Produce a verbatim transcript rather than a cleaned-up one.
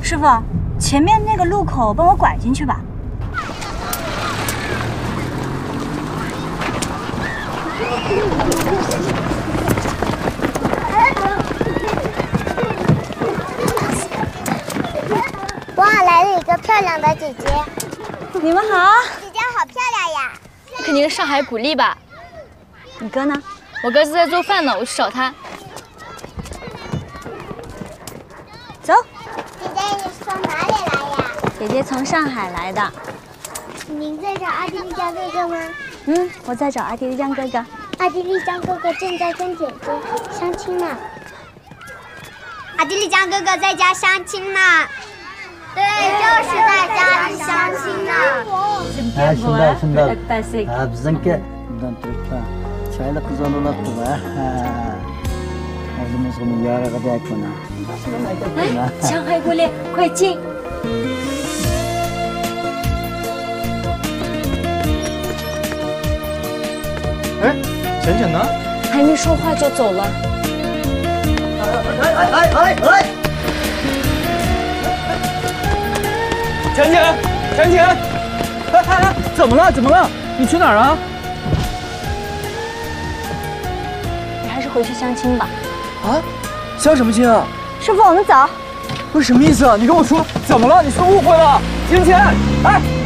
师傅，前面那个路口帮我拐进去吧。 哇，来了一个漂亮的姐姐。 你们好。 姐姐好漂亮呀！ 肯定是上海古丽吧？ 你哥呢？ 我哥是在做饭呢，我去找他。 走。 姐姐，你是从哪里来呀？ 姐姐从上海来的。 您在找阿迪丽江哥哥吗？ 嗯，我在找阿迪丽江哥哥。 阿迪丽江哥哥正在跟姐姐相亲呢。阿迪丽江哥哥在家相亲呢。对，就是在家里相亲呢。 아, 신다, 신다. 아, 무슨 게? 난 좋다. 잘나 그 정도로 또 와. 아주 무슨 여러가 됐구나. 哎，上海古丽，快进！ 哎，浅浅呢？ 还没说话就走了。 哎哎哎哎哎！ 浅浅，浅浅，哎哎哎，怎么了？怎么了？你去哪儿啊？ 你还是回去相亲吧。 啊？相什么亲啊？ 师傅，我们走。 不是什么意思啊？你跟我说怎么了？你是不是误会了？浅浅，哎。